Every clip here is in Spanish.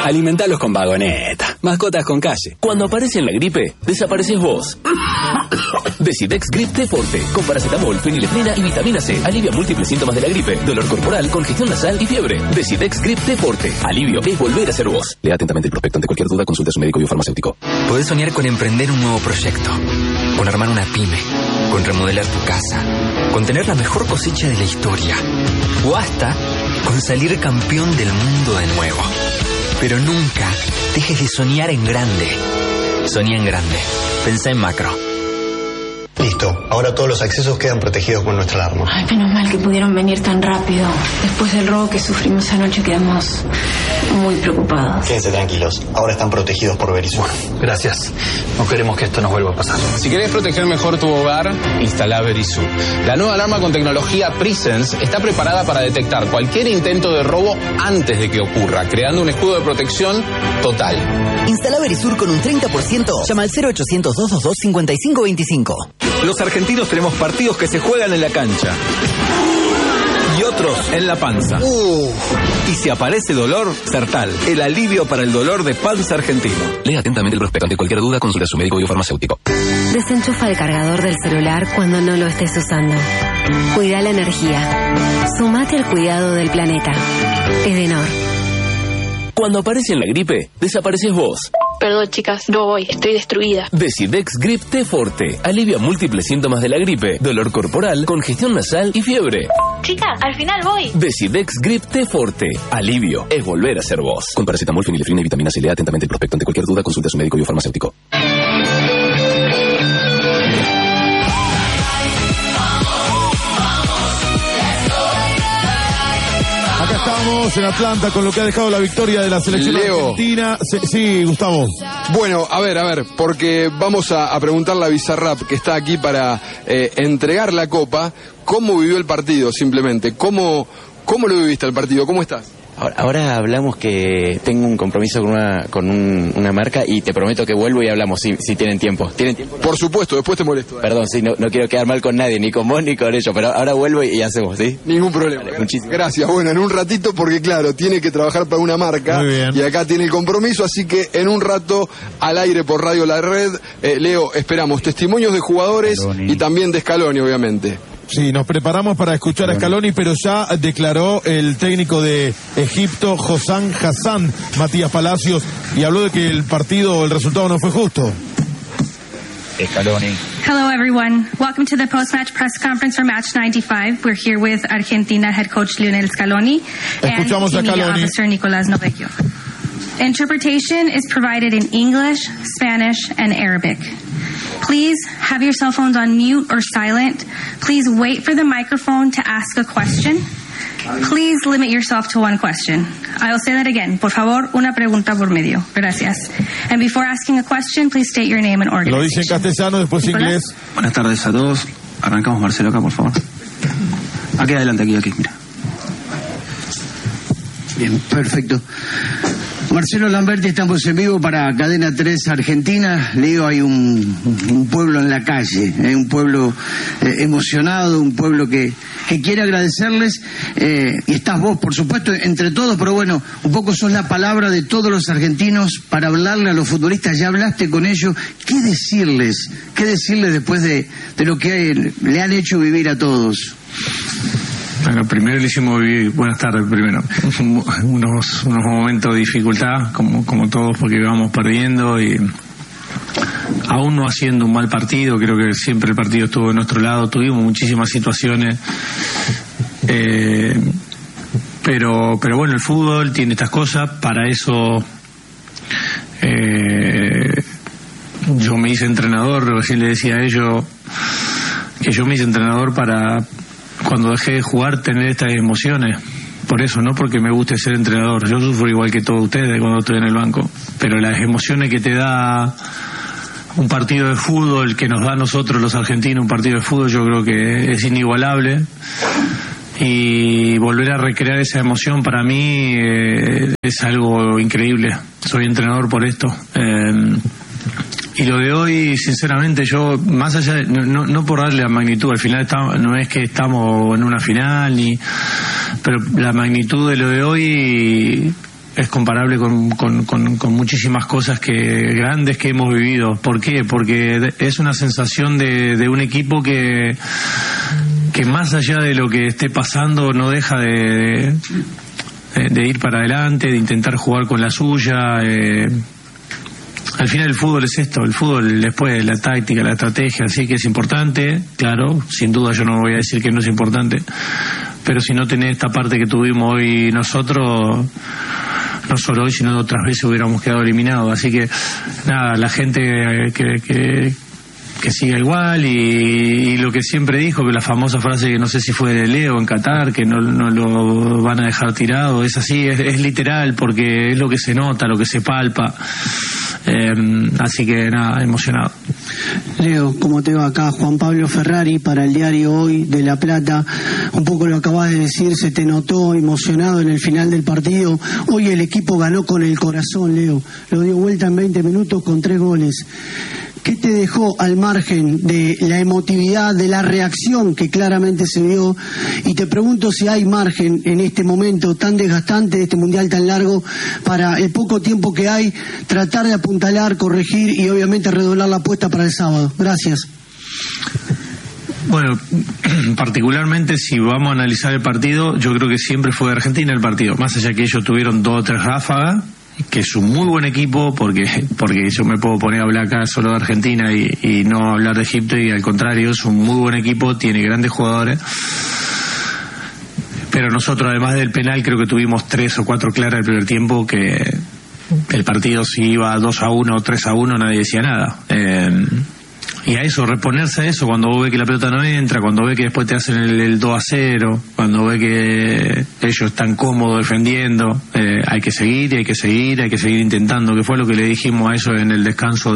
Alimentalos con Vagoneta. Mascotas con calle. Cuando aparece en la gripe, desapareces vos. Decidex Grip T Forte, con paracetamol, fenilefrina y vitamina C. Alivia múltiples síntomas de la gripe, dolor corporal, congestión nasal y fiebre. Decidex Grip T Forte. Alivio es volver a ser vos. Lea atentamente el prospecto. Ante cualquier duda, consulte a su médico biofarmacéutico. Podés soñar con emprender un nuevo proyecto, con armar una pyme, con remodelar tu casa, con tener la mejor cosecha de la historia, o hasta con salir campeón del mundo de nuevo. Pero nunca dejes de soñar en grande. Soñá en grande. Pensá en macro. Listo, ahora todos los accesos quedan protegidos con nuestra alarma. Ay, menos mal que pudieron venir tan rápido. Después del robo que sufrimos anoche quedamos muy preocupados. Quédense tranquilos, ahora están protegidos por Verisur. Gracias, no queremos que esto nos vuelva a pasar. Si querés proteger mejor tu hogar, instala Verisur. La nueva alarma con tecnología Presence está preparada para detectar cualquier intento de robo antes de que ocurra, creando un escudo de protección total. Instala Verisur con un 30%. Llama al 0800-222-5525. Los argentinos tenemos partidos que se juegan en la cancha y otros en la panza. Y si aparece dolor, Sertal, el alivio para el dolor de panza argentino. Lea atentamente el prospecto. Ante cualquier duda, consulta a su médico biofarmacéutico. Desenchufa el cargador del celular cuando no lo estés usando. Cuida la energía. Sumate al cuidado del planeta. Edenor. Cuando aparece en la gripe, desapareces vos. Perdón, chicas, no voy, estoy destruida. Decidex Grip T Forte. Alivia múltiples síntomas de la gripe, dolor corporal, congestión nasal y fiebre. Chicas, al final voy. Decidex Grip T Forte. Alivio es volver a ser vos. Con paracetamol, fenilefrina y vitamina C. Lea atentamente el prospecto. Ante cualquier duda, consulta a su médico biofarmacéutico. Acá estamos en Atlanta con lo que ha dejado la victoria de la selección argentina. Sí, Gustavo. Bueno, a ver, porque vamos a preguntarle a Bizarrap, que está aquí para entregar la copa, cómo vivió el partido simplemente. ¿Cómo lo viviste el partido? ¿Cómo estás? Ahora hablamos que tengo un compromiso con una marca y te prometo que vuelvo y hablamos si tienen tiempo. ¿Tienen tiempo? Por supuesto, después te molesto. Perdón, sí, no quiero quedar mal con nadie, ni con vos ni con ellos, pero ahora vuelvo y hacemos, ¿sí? Ningún problema. Vale, muchísimas gracias. Bueno, en un ratito, porque claro, tiene que trabajar para una marca. Muy bien. Y acá tiene el compromiso, así que en un rato al aire por Radio La Red, Leo, esperamos testimonios de jugadores y también de Scaloni, obviamente. Sí, nos preparamos para escuchar a Scaloni, pero ya declaró el técnico de Egipto, Hossam Hassan, Matías Palacios, y habló de que el resultado no fue justo. Scaloni. Hello, everyone. Welcome to the post-match press conference for Match 95. We're here with Argentina head coach Lionel Scaloni and team media officer Nicolás Novecchio. Interpretation is provided in English, Spanish, and Arabic. Please have your cell phones on mute or silent. Please wait for the microphone to ask a question. Please limit yourself to one question. I'll say that again. Por favor, una pregunta por medio. Gracias. And before asking a question, please state your name and organization. Lo dice en castellano, después inglés. Buenas tardes a todos. Arrancamos, Marcelo, acá, por favor. Aquí adelante, aquí, mira. Bien, perfecto. Marcelo Lamberti, estamos en vivo para Cadena 3 Argentina. Leo, hay un pueblo en la calle, un pueblo emocionado, un pueblo que quiere agradecerles, y estás vos, por supuesto, entre todos, pero bueno, un poco sos la palabra de todos los argentinos para hablarle a los futbolistas. Ya hablaste con ellos. ¿Qué decirles después de lo que le han hecho vivir a todos? Bueno, primero le hicimos vivir, buenas tardes primero, unos momentos de dificultad, como todos, porque íbamos perdiendo y aún no haciendo un mal partido. Creo que siempre el partido estuvo de nuestro lado, tuvimos muchísimas situaciones, pero bueno, el fútbol tiene estas cosas. Para eso yo me hice entrenador. Recién le decía a ellos que yo me hice entrenador para, cuando dejé de jugar, tener estas emociones. Por eso, no porque me guste ser entrenador. Yo sufro igual que todos ustedes cuando estoy en el banco, pero las emociones que te da un partido de fútbol, que nos da a nosotros los argentinos un partido de fútbol, yo creo que es inigualable. Y volver a recrear esa emoción para mí es algo increíble. Soy entrenador por esto. Y lo de hoy, sinceramente, yo, más allá de, no por darle la magnitud, al final no es que estamos en una final, pero la magnitud de lo de hoy es comparable con muchísimas cosas grandes que hemos vivido. ¿Por qué? Porque es una sensación de un equipo que más allá de lo que esté pasando no deja de ir para adelante, de intentar jugar con la suya. Al final el fútbol es esto, el fútbol después la táctica, la estrategia, así que es importante, claro, sin duda yo no voy a decir que no es importante, pero si no tenés esta parte que tuvimos hoy nosotros, no solo hoy sino otras veces hubiéramos quedado eliminados, así que nada, la gente que siga igual y lo que siempre dijo, que la famosa frase que no sé si fue de Leo en Qatar, que no lo van a dejar tirado, es así, es literal, porque es lo que se nota, lo que se palpa. Así que nada, emocionado. Leo, ¿cómo te va? Acá Juan Pablo Ferrari para el diario Hoy de La Plata. Un poco lo acabas de decir, se te notó emocionado en el final del partido. Hoy el equipo ganó con el corazón, Leo. Lo dio vuelta en 20 minutos con 3 goles. ¿Qué te dejó al margen de la emotividad, de la reacción que claramente se vio? Y te pregunto si hay margen en este momento tan desgastante, de este mundial tan largo, para el poco tiempo que hay, tratar de apuntalar, corregir y obviamente redoblar la apuesta para el sábado. Gracias. Bueno, particularmente si vamos a analizar el partido, yo creo que siempre fue de Argentina el partido, más allá que ellos tuvieron 2 o 3 ráfagas, que es un muy buen equipo, porque yo me puedo poner a hablar acá solo de Argentina y no hablar de Egipto, y al contrario, es un muy buen equipo, tiene grandes jugadores, pero nosotros además del penal creo que tuvimos 3 o 4 claras el primer tiempo, que el partido si iba 2-1 o 3-1 nadie decía nada. Y a eso, reponerse a eso, cuando vos ves que la pelota no entra, cuando ves que después te hacen el 2-0, cuando ves que ellos están cómodos defendiendo, hay que seguir intentando, que fue lo que le dijimos a ellos en el descanso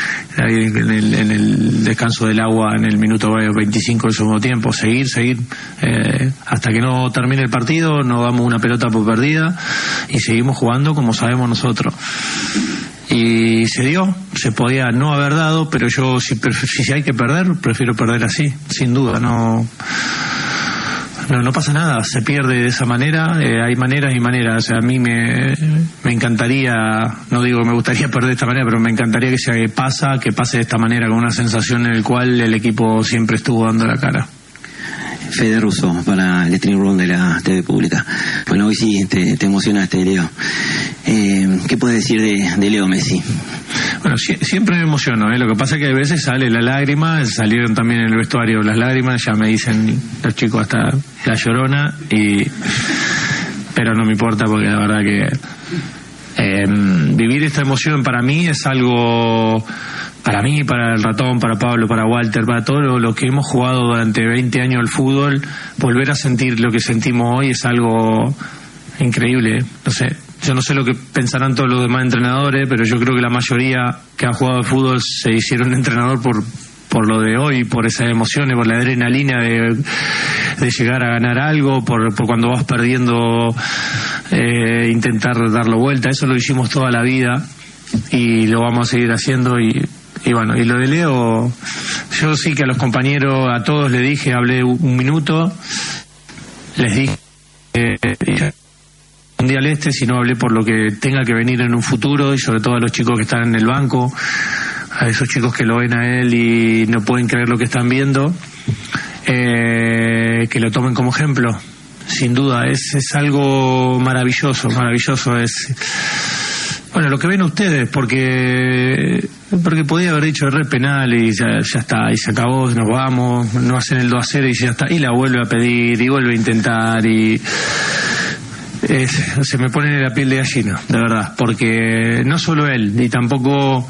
en el descanso del agua en el minuto 25 del segundo tiempo, seguir, hasta que no termine el partido, no damos una pelota por perdida y seguimos jugando como sabemos nosotros. Y se dio, se podía no haber dado, pero yo si hay que perder, prefiero perder así, sin duda, no pasa nada, se pierde de esa manera, hay maneras y maneras, o sea, a mí me encantaría, no digo que me gustaría perder de esta manera, pero me encantaría que pase de esta manera, con una sensación en la cual el equipo siempre estuvo dando la cara. Fede Russo para el Stream Room de la TV Pública. Bueno, hoy sí te emocionaste, Leo. ¿Qué puedes decir de Leo Messi? Bueno, siempre me emociono, lo que pasa es que a veces sale la lágrima, salieron también en el vestuario las lágrimas, ya me dicen los chicos hasta la llorona, pero no me importa, porque la verdad que vivir esta emoción para mí es algo, para mí, para el Ratón, para Pablo, para Walter, para todos los que hemos jugado durante 20 años al fútbol, volver a sentir lo que sentimos hoy es algo increíble. No sé, yo no sé lo que pensarán todos los demás entrenadores, pero yo creo que la mayoría que ha jugado al fútbol se hicieron entrenador por lo de hoy, por esas emociones, por la adrenalina de llegar a ganar algo, por cuando vas perdiendo, intentar darlo vuelta. Eso lo hicimos toda la vida y lo vamos a seguir haciendo. Y bueno, y lo de Leo, yo sí que a los compañeros, a todos les dije, hablé un minuto, les dije Mundial si no hablé por lo que tenga que venir en un futuro, y sobre todo a los chicos que están en el banco, a esos chicos que lo ven a él y no pueden creer lo que están viendo, que lo tomen como ejemplo. Sin duda, es algo maravilloso, es bueno lo que ven ustedes, porque podía haber dicho el penal y ya está, y se acabó, nos vamos, no hacen el 2-0 y ya está, y la vuelve a pedir y vuelve a intentar, y se me pone la piel de gallina, de verdad, porque no solo él, y tampoco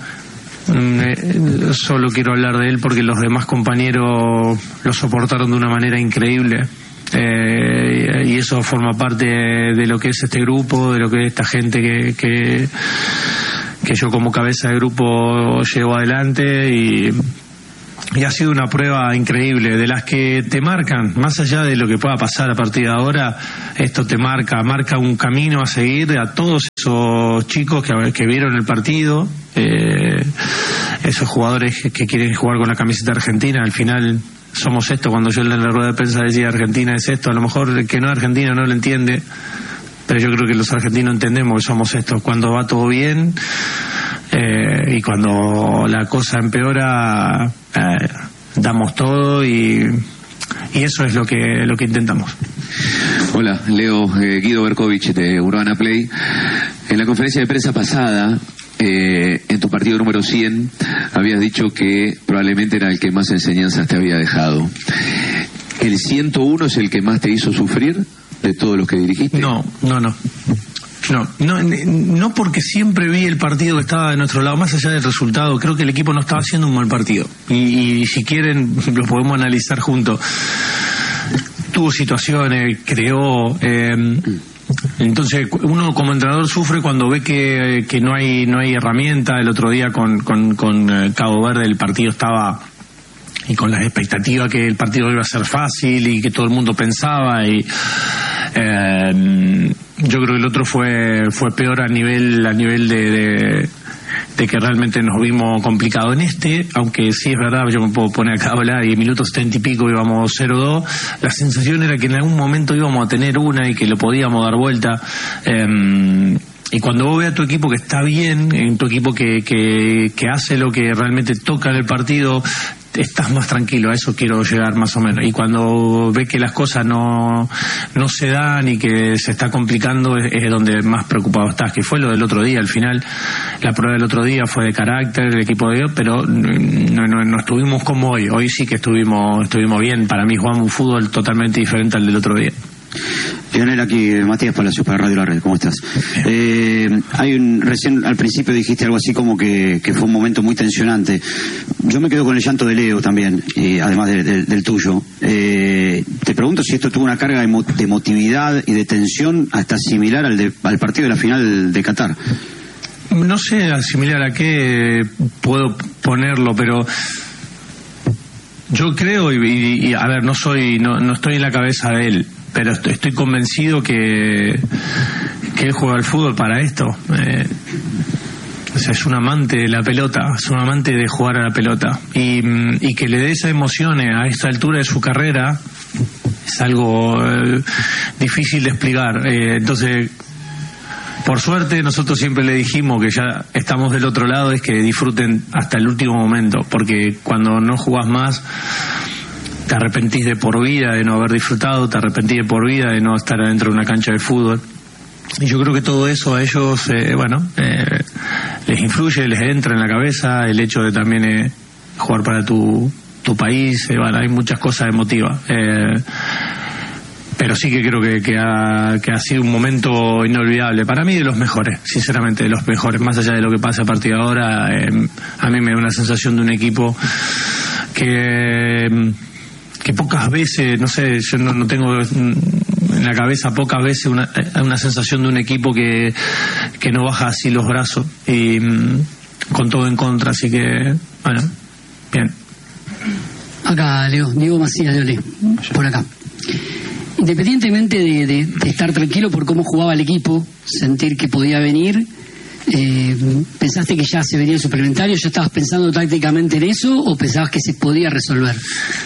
solo quiero hablar de él, porque los demás compañeros lo soportaron de una manera increíble, y eso forma parte de lo que es este grupo, de lo que es esta gente que yo como cabeza de grupo llevo adelante, y ha sido una prueba increíble, de las que te marcan, más allá de lo que pueda pasar a partir de ahora. Esto te marca un camino a seguir a todos esos chicos que vieron el partido, esos jugadores que quieren jugar con la camiseta argentina. Al final somos esto. Cuando yo en la rueda de prensa decía Argentina es esto, a lo mejor el que no es argentino no lo entiende, pero yo creo que los argentinos entendemos que somos estos. Cuando va todo bien y cuando la cosa empeora, damos todo y eso es lo que intentamos. Hola, Leo, Guido Berkovich de Urbana Play. En la conferencia de prensa pasada, en tu partido número 100, habías dicho que probablemente era el que más enseñanzas te había dejado. ¿El 101 es el que más te hizo sufrir de todos los que dirigiste? No, porque siempre vi el partido que estaba de nuestro lado, más allá del resultado. Creo que el equipo no estaba haciendo un mal partido y si quieren lo podemos analizar juntos. Tuvo situaciones, creó, entonces uno como entrenador sufre cuando ve que no hay herramienta. El otro día con Cabo Verde el partido estaba, y con las expectativas que el partido iba a ser fácil y que todo el mundo pensaba, y yo creo que el otro fue peor a nivel de que realmente nos vimos complicados en aunque sí es verdad, yo me puedo poner acá a hablar y en minutos 70 y pico íbamos 0-2, la sensación era que en algún momento íbamos a tener una y que lo podíamos dar vuelta. Y cuando vos ves a tu equipo que está bien, en tu equipo que hace lo que realmente toca en el partido, estás más tranquilo. A eso quiero llegar más o menos. Y cuando ves que las cosas no se dan y que se está complicando, es donde más preocupado estás, que fue lo del otro día. Al final, la prueba del otro día fue de carácter, el equipo de Dios, pero no estuvimos como hoy. Hoy sí que estuvimos bien. Para mí jugamos un fútbol totalmente diferente al del otro día. Lionel, aquí Matías Palacios para Radio La Red, ¿cómo estás? Recién al principio dijiste algo así como que fue un momento muy tensionante. Yo me quedo con el llanto de Leo también, y además del tuyo. Te pregunto si esto tuvo una carga de emotividad y de tensión hasta similar al partido de la final de Qatar. No sé similar a qué puedo ponerlo, pero yo creo, y a ver, no estoy en la cabeza de él, pero estoy convencido que él juega al fútbol para esto. O sea, es un amante de la pelota, es un amante de jugar a la pelota. Y que le dé esas emociones a esta altura de su carrera es algo difícil de explicar. Entonces, por suerte, nosotros siempre le dijimos que ya estamos del otro lado, es que disfruten hasta el último momento, porque cuando no jugás más, te arrepentís de por vida de no haber disfrutado, te arrepentís de por vida de no estar adentro de una cancha de fútbol. Y yo creo que todo eso a ellos, les influye, les entra en la cabeza, el hecho de también jugar para tu país, hay muchas cosas emotivas. Pero sí que creo que ha sido un momento inolvidable, para mí de los mejores, sinceramente de los mejores, más allá de lo que pasa a partir de ahora. A mí me da una sensación de un equipo que pocas veces, no sé, yo no tengo en la cabeza pocas veces una sensación de un equipo que no baja así los brazos y con todo en contra, así que bueno, bien. Acá Leo, Diego Macías, Leole, por acá. Independientemente de estar tranquilo por cómo jugaba el equipo, sentir que podía venir, ¿pensaste que ya se venía el suplementario? ¿Ya estabas pensando tácticamente en eso o pensabas que se podía resolver?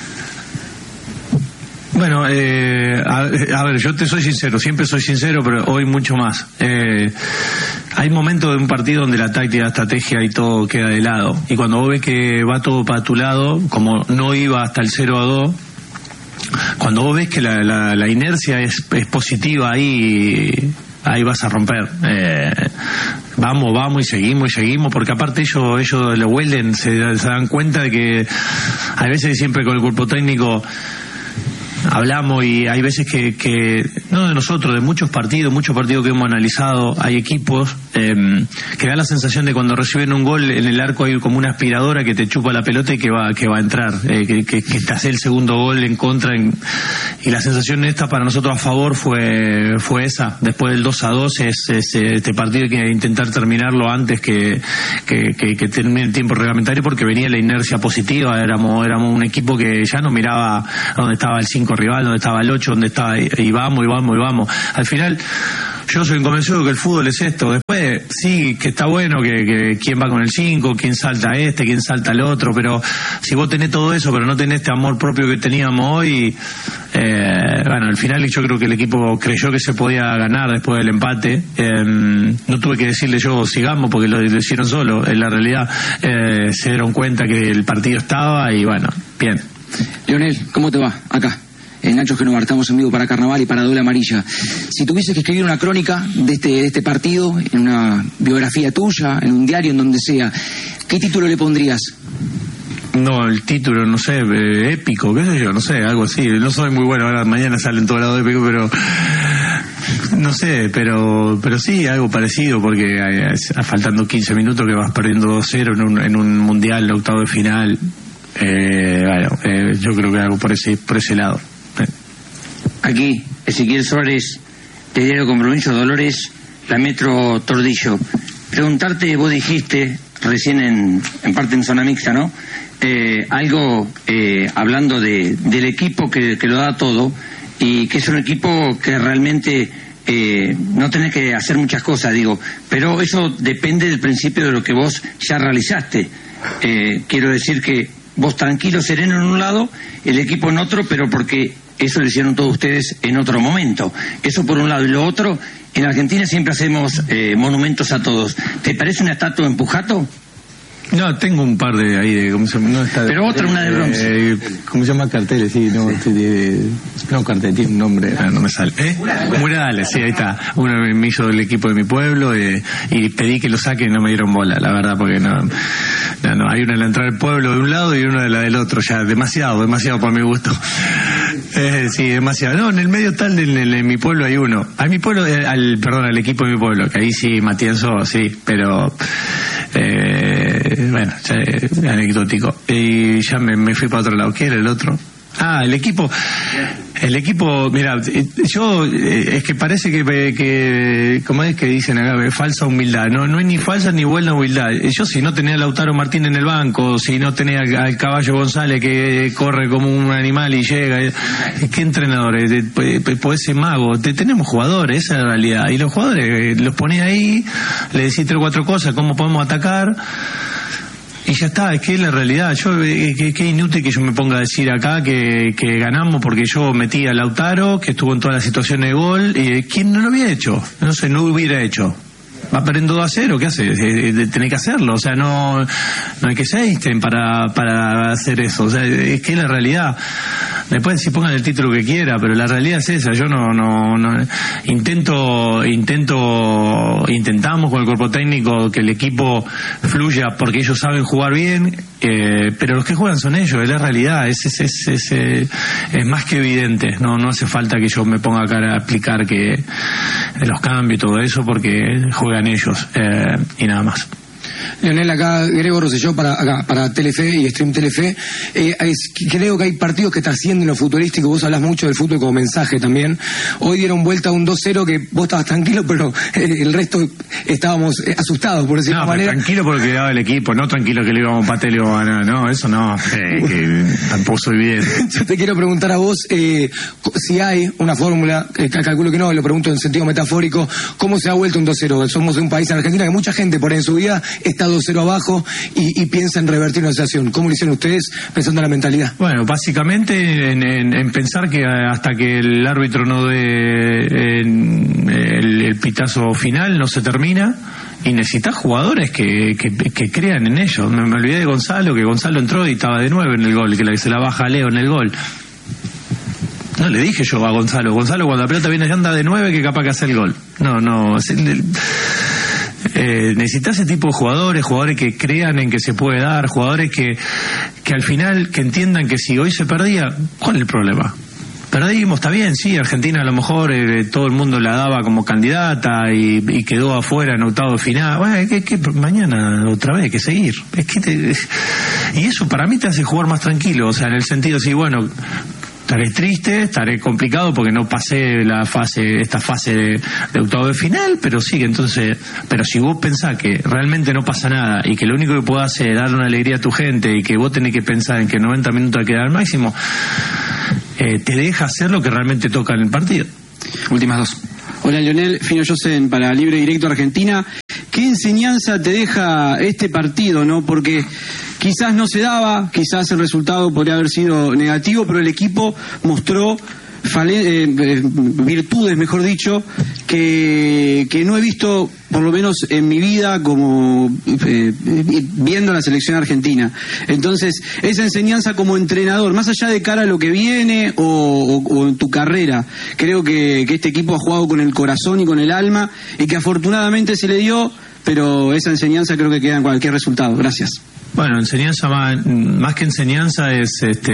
Bueno, a ver, yo te soy sincero, siempre soy sincero, pero hoy mucho más. Hay momentos de un partido donde la táctica, la estrategia y todo queda de lado. Y cuando vos ves que va todo para tu lado, como no iba hasta el 0-2, cuando vos ves que la inercia es positiva, ahí vas a romper. Vamos y seguimos, porque aparte ellos lo huelen, se dan cuenta de que hay veces siempre con el cuerpo técnico hablamos y hay veces que no de nosotros, de muchos partidos que hemos analizado, hay equipos que da la sensación de cuando reciben un gol en el arco hay como una aspiradora que te chupa la pelota y que va a entrar, que te hace el segundo gol en contra, y la sensación esta para nosotros a favor fue esa. Después del 2-2 este partido hay que intentar terminarlo antes que termine el tiempo reglamentario, porque venía la inercia positiva, éramos un equipo que ya no miraba dónde estaba el 5 rival, donde estaba el 8, donde estaba, y vamos. Al final, yo soy convencido que el fútbol es esto. Después, sí, que está bueno que quién va con el 5, quién salta quién salta el otro, pero si vos tenés todo eso, pero no tenés este amor propio que teníamos hoy, bueno, al final yo creo que el equipo creyó que se podía ganar después del empate. No tuve que decirle yo sigamos porque lo hicieron solo. En la realidad se dieron cuenta que el partido estaba y bueno, bien. Lionel, ¿cómo te va? Acá. Nacho Genovar, estamos en vivo para Carnaval y para Doble Amarilla. Si tuvieses que escribir una crónica de este partido, en una biografía tuya, en un diario, en donde sea, ¿qué título le pondrías? No, el título, no sé, épico, qué sé yo, no sé, algo así. No soy muy bueno, ahora mañana sale en todo lado épico, pero no sé, pero sí, algo parecido, porque faltando 15 minutos que vas perdiendo 2-0 en un mundial, octavo de final, bueno, yo creo que algo por ese lado. Aquí, Ezequiel Suárez, de Diario Compromiso, Dolores, la Metro Tordillo. Preguntarte, vos dijiste recién en parte en zona mixta, ¿no? Algo hablando del equipo que lo da todo y que es un equipo que realmente no tenés que hacer muchas cosas, digo, pero eso depende del principio de lo que vos ya realizaste. Quiero decir que vos tranquilo, sereno en un lado, el equipo en otro, pero porque eso lo hicieron todos ustedes en otro momento. Eso por un lado. Y lo otro, en Argentina siempre hacemos monumentos a todos. ¿Te parece una estatua en Pujato? No, tengo un par de ahí de... ¿cómo se llama? No, está, pero otra, una de bronce. ¿Cómo se llama? Carteles, sí. No, cartel, tiene un nombre, no me sale. Murales, sí, ahí está. Uno me hizo del equipo de mi pueblo y pedí que lo saquen y no me dieron bola, la verdad, porque no, hay una en la entrada del pueblo de un lado y una de la del otro, ya demasiado para mi gusto. Sí, demasiado. No, en el medio tal, en mi pueblo hay uno. A mi pueblo, al equipo de mi pueblo, que ahí sí, Matienzo, sí, pero... bueno, ya, anecdótico. Y ya me fui para otro lado. ¿Qué era el otro? El equipo, mira, yo, es que parece que como es que dicen acá, falsa humildad. No es ni falsa ni buena humildad. Yo, si no tenía a Lautaro Martín en el banco, si no tenía al Caballo González que corre como un animal y llega, ¿qué entrenadores? Podés ser mago. Tenemos jugadores, esa es la realidad. Y los jugadores los ponés ahí, le decís 3 o 4 cosas, cómo podemos atacar. Y ya está, es que es la realidad. Que inútil que yo me ponga a decir acá que ganamos porque yo metí a Lautaro, que estuvo en todas las situaciones de gol. ¿Quién no lo había hecho? No sé, no hubiera hecho. Va perdiendo 2-0, ¿qué hace? Tenés que hacerlo, o sea, no hay que ser Einstein para hacer eso, o sea, es que es la realidad. Después si pongan el título que quiera, pero la realidad es esa. Yo intentamos con el cuerpo técnico que el equipo fluya porque ellos saben jugar bien, pero los que juegan son ellos, es la realidad, es más que evidente. No hace falta que yo me ponga acá a explicar que de los cambios y todo eso, porque juegan ellos, y nada más. Lionel, acá Grego Rosselló para Telefe y Stream Telefe. Creo que hay partidos que trascienden lo futbolístico. Vos hablas mucho del fútbol como mensaje también. Hoy dieron vuelta a un 2-0 que vos estabas tranquilo, pero el resto estábamos asustados, por decirlo de alguna manera. Tranquilo porque quedaba el equipo, no tranquilo que le íbamos a empatar y le íbamos a ganar. No, eso no, que tampoco soy bien. Yo te quiero preguntar a vos si hay una fórmula, calculo que no, lo pregunto en sentido metafórico, ¿cómo se ha vuelto un 2-0? Somos un país en Argentina que mucha gente por ahí en su vida está 2-0 abajo y piensa en revertir una situación. ¿Cómo lo hicieron ustedes pensando en la mentalidad? Bueno, básicamente en pensar que hasta que el árbitro no dé el pitazo final no se termina, y necesitas jugadores que crean en ellos. Me olvidé de Gonzalo, que Gonzalo entró y estaba de 9 en el gol, que se la baja a Leo en el gol. No le dije yo a Gonzalo cuando la pelota viene ya anda de 9 que capaz que hace el gol. Necesitas ese tipo de jugadores que crean en que se puede dar, jugadores que al final que entiendan que si hoy se perdía, ¿cuál es el problema? Perdimos, está bien, sí, Argentina a lo mejor todo el mundo la daba como candidata y quedó afuera en octavo de final. Bueno, que mañana otra vez hay que seguir. Y eso para mí te hace jugar más tranquilo, o sea, en el sentido, sí, bueno, estaré triste, estaré complicado porque no pasé esta fase de octavo de final, pero sí, entonces, pero si vos pensás que realmente no pasa nada y que lo único que podés hacer es darle una alegría a tu gente y que vos tenés que pensar en que 90 minutos hay que dar al máximo, te deja hacer lo que realmente toca en el partido. Últimas 2. Hola Lionel, Fino Josen para Libre Directo Argentina. ¿qué enseñanza te deja este partido, no? Porque quizás no se daba, quizás el resultado podría haber sido negativo, pero el equipo mostró virtudes, mejor dicho, que no he visto, por lo menos en mi vida, como viendo la selección argentina. Entonces, esa enseñanza como entrenador, más allá de cara a lo que viene o en tu carrera, creo que este equipo ha jugado con el corazón y con el alma, y que afortunadamente se le dio, pero esa enseñanza creo que queda en cualquier resultado. Gracias. Bueno, enseñanza más que enseñanza es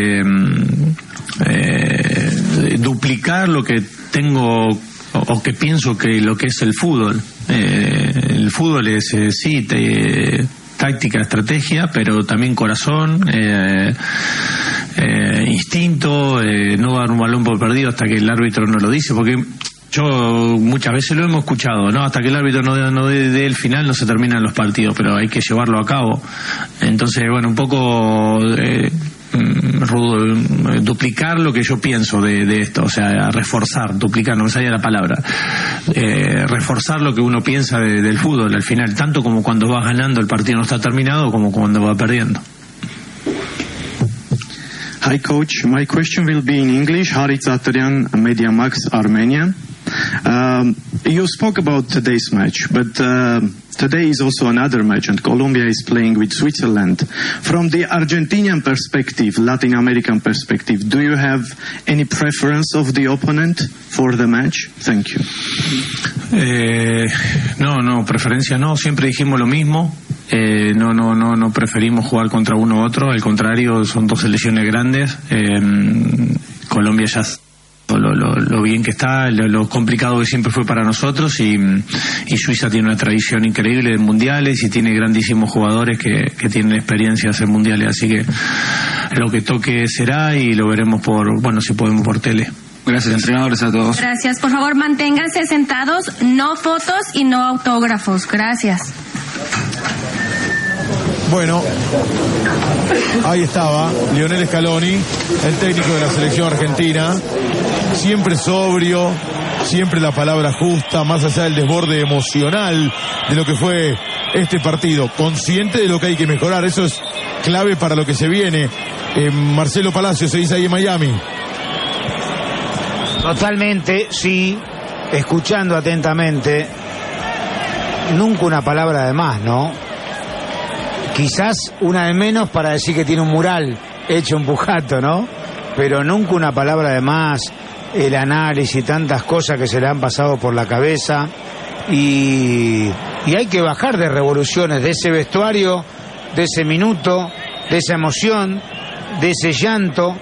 duplicar lo que tengo o que pienso que lo que es el fútbol. El fútbol es táctica, estrategia, pero también corazón, instinto, no dar un balón por perdido hasta que el árbitro no lo dice, porque yo muchas veces lo hemos escuchado, ¿no? Hasta que el árbitro no dé el final no se terminan los partidos, pero hay que llevarlo a cabo. Entonces, bueno, un poco duplicar lo que yo pienso de esto, o sea, reforzar, duplicar, no me salía la palabra, reforzar lo que uno piensa del fútbol al final, tanto como cuando vas ganando el partido no está terminado, como cuando va perdiendo. Hi coach, my question will be in English. Harit Zataryan, Mediamax, Armenia. You spoke about today's match, but today is also another match, and Colombia is playing with Switzerland. From the Argentinian perspective, Latin American perspective, do you have any preference of the opponent for the match? Thank you. No, preferencia no, siempre dijimos lo mismo. No preferimos jugar contra uno u otro, al contrario, son dos selecciones grandes. Colombia ya lo bien que está, lo complicado que siempre fue para nosotros, y Suiza tiene una tradición increíble de mundiales y tiene grandísimos jugadores que tienen experiencias en mundiales, así que lo que toque será y lo veremos si podemos por tele. Gracias, entrenadores, a todos. Gracias, por favor manténganse sentados, no fotos y no autógrafos, gracias. Bueno, ahí estaba Lionel Scaloni, el técnico de la selección argentina, siempre sobrio, siempre la palabra justa, más allá del desborde emocional de lo que fue este partido, consciente de lo que hay que mejorar, eso es clave para lo que se viene. Marcelo Palacio, se dice ahí en Miami. Totalmente, sí, escuchando atentamente, nunca una palabra de más, ¿no? Quizás una de menos para decir que tiene un mural hecho en Pujato, ¿no? Pero nunca una palabra de más, el análisis, tantas cosas que se le han pasado por la cabeza, y hay que bajar de revoluciones, de ese vestuario, de ese minuto, de esa emoción, de ese llanto,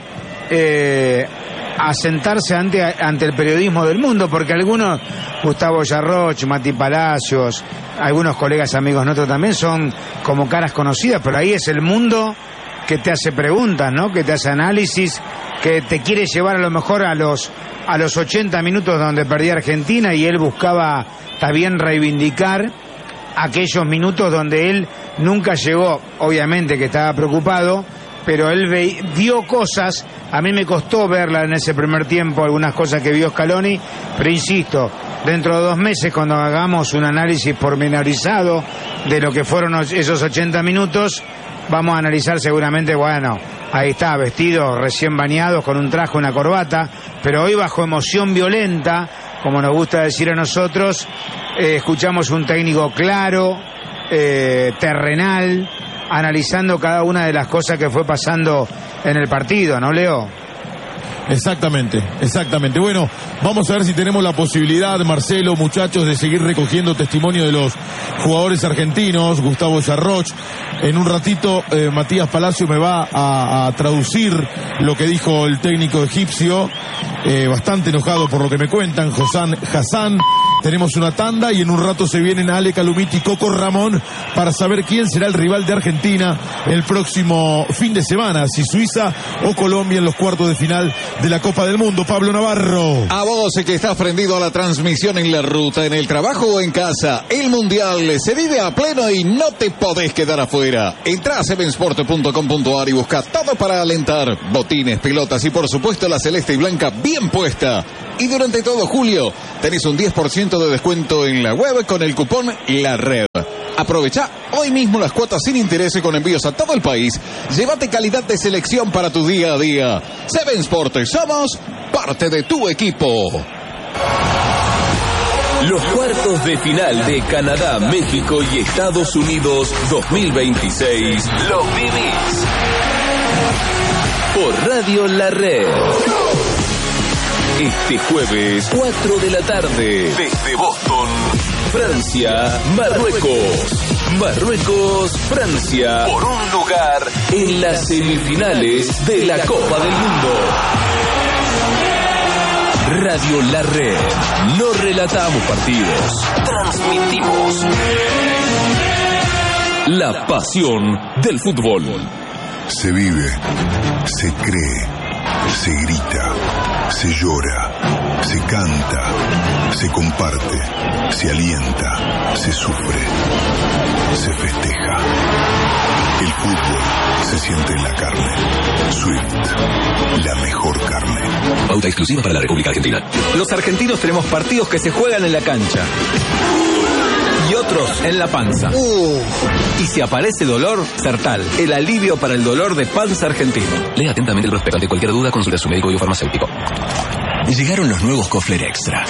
a sentarse ante el periodismo del mundo, porque algunos, Gustavo Yarroch, Mati Palacios, algunos colegas amigos nuestros también son como caras conocidas, pero ahí es el mundo que te hace preguntas, ¿no? Que te hace análisis, que te quiere llevar a lo mejor a los 80 minutos donde perdía Argentina, y él buscaba también reivindicar aquellos minutos donde él nunca llegó, obviamente que estaba preocupado, pero él vio cosas. A mí me costó verla en ese primer tiempo, algunas cosas que vio Scaloni, pero insisto, dentro de 2 meses, cuando hagamos un análisis pormenorizado de lo que fueron esos 80 minutos, vamos a analizar seguramente, bueno, ahí está, vestidos, recién bañados, con un traje, una corbata, pero hoy bajo emoción violenta, como nos gusta decir a nosotros, escuchamos un técnico claro, terrenal, analizando cada una de las cosas que fue pasando en el partido, ¿no, Leo? Exactamente. Bueno, vamos a ver si tenemos la posibilidad, Marcelo, muchachos, de seguir recogiendo testimonio de los jugadores argentinos. Gustavo Yarroch, en un ratito Matías Palacio me va a traducir lo que dijo el técnico egipcio, bastante enojado por lo que me cuentan, Hossam Hassan. Tenemos una tanda y en un rato se vienen Ale Calumiti y Coco Ramón para saber quién será el rival de Argentina el próximo fin de semana, si Suiza o Colombia en los cuartos de final de la Copa del Mundo. Pablo Navarro. A vos que estás prendido a la transmisión en la ruta, en el trabajo o en casa, el Mundial se vive a pleno y no te podés quedar afuera. Entrá a sevensport.com.ar y busca todo para alentar: botines, pelotas y por supuesto la celeste y blanca bien puesta. Y durante todo julio tenés un 10% de descuento en la web con el cupón La Red. Aprovecha hoy mismo las cuotas sin interés con envíos a todo el país. Llévate calidad de selección para tu día a día. Seven Sports, somos parte de tu equipo. Los cuartos de final de Canadá, México y Estados Unidos 2026 los vivís por Radio La Red. Este jueves, 4 de la tarde, desde Boston, Francia, Marruecos. Marruecos, Francia, por un lugar en las semifinales de la Copa del Mundo. Radio La Red. No relatamos partidos, transmitimos la pasión del fútbol. Se vive, se cree, se grita, se llora, se canta, se comparte, se alienta, se sufre, se festeja. El fútbol se siente en la carne. Swift, la mejor carne. Pauta exclusiva para la República Argentina. Los argentinos tenemos partidos que se juegan en la cancha y otros en la panza. Y si aparece dolor, Sertal, el alivio para el dolor de panza argentino. Lea atentamente el prospecto. Ante cualquier duda, consulte a su médico y farmacéutico. Llegaron los nuevos Kofler Extra.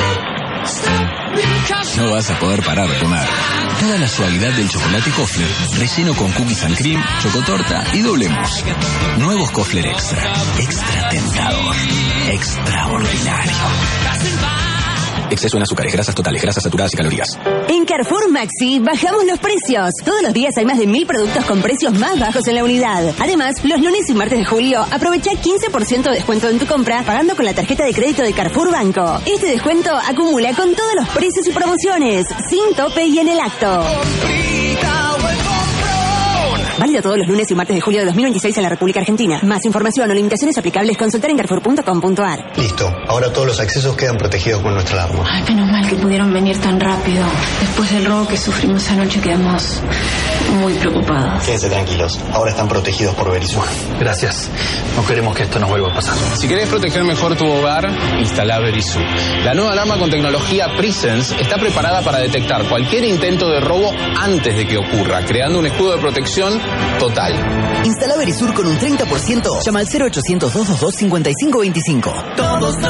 No vas a poder parar de comer. Toda la suavidad del chocolate Kofler, relleno con cookies and cream, chocotorta y doble mousse. Nuevos Kofler Extra. Extra tentador. Extraordinario. Exceso en azúcares, grasas totales, grasas saturadas y calorías. En Carrefour Maxi bajamos los precios. Todos los días hay más de 1000 productos con precios más bajos en la unidad. Además, los lunes y martes de julio aprovecha 15% de descuento en tu compra pagando con la tarjeta de crédito de Carrefour Banco. Este descuento acumula con todos los precios y promociones, sin tope y en el acto. Válido todos los lunes y martes de julio de 2026 en la República Argentina. Más información o limitaciones aplicables, consultar en carrefour.com.ar. Listo. Ahora todos los accesos quedan protegidos con nuestra alarma. Ay, menos mal que pudieron venir tan rápido. Después del robo que sufrimos anoche quedamos muy preocupados. Quédense tranquilos. Ahora están protegidos por Verisur. Gracias. No queremos que esto nos vuelva a pasar. Si querés proteger mejor tu hogar, instala Verisur. La nueva alarma con tecnología Presence está preparada para detectar cualquier intento de robo antes de que ocurra, creando un escudo de protección total. Instala Verisur con un 30%. Llama al 0800 222 5525. Todos